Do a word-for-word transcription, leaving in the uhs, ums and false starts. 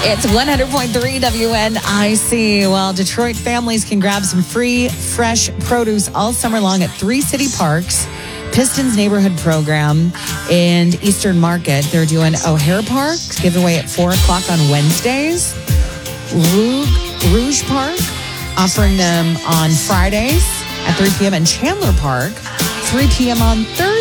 It's one hundred point three W N I C. Well, Detroit families can grab some free, fresh produce all summer long at three city parks. Pistons Neighborhood Program and Eastern Market. They're doing O'Hare Park, giveaway at four o'clock on Wednesdays. Rouge, Rouge Park, offering them on Fridays at three p.m. And Chandler Park, three p.m. on Thursdays.